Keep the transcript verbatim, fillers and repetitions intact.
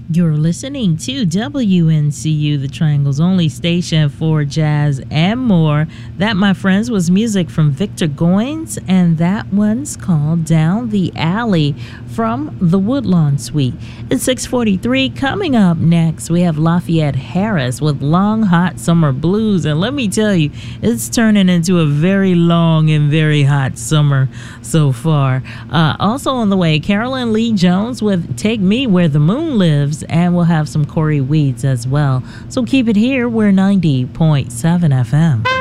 You're listening to W N C U, the Triangle's only station for jazz and more. That, my friends, was music from Victor Goines, and that one's called Down the Alley from the Woodlawn Suite. It's six forty-three. Coming up next, we have Lafayette Harris with Long Hot Summer Blues. And let me tell you, it's turning into a very long and very hot summer so far. Uh, also on the way, Carolyn Lee Jones with Take Me Where the Moon Lives. And we'll have some Corey Weeds as well. So keep it here. We're ninety point seven F M.